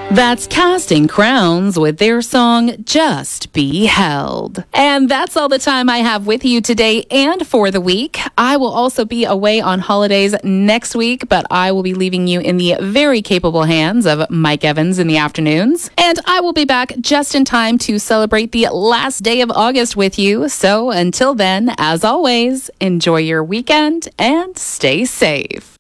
That's Casting Crowns with their song, Just Be Held. And that's all the time I have with you today and for the week. I will also be away on holidays next week, but I will be leaving you in the very capable hands of Mike Evans in the afternoons. And I will be back just in time to celebrate the last day of August with you. So until then, as always, enjoy your weekend and stay safe.